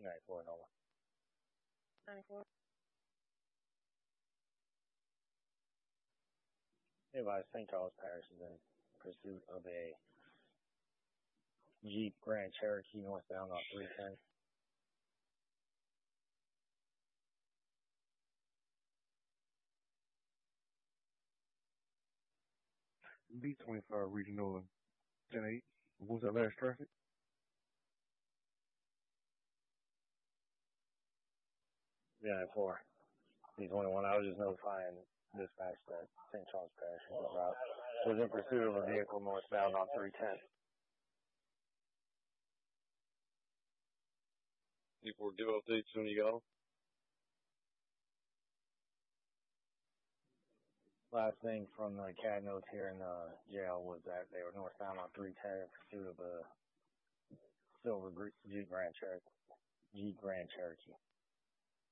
94 Nola. 94. Advised St. Charles Parish is in pursuit of a Jeep Grand Cherokee northbound on 310. B25 Regional 10-8. What was that last traffic? Yeah, 4. B21. I was just notifying dispatch that St. Charles Parish route was in pursuit of a vehicle northbound on 310. People do updates when you go. Last thing from the CAD notes here in the jail was that they were northbound on 310 in pursuit of a silver Jeep Grand Cherokee.